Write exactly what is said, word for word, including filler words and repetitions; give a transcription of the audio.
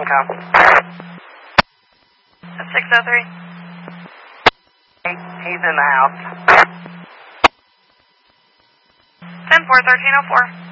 Come. six oh three. He, he's in the house. ten four, thirteen oh four.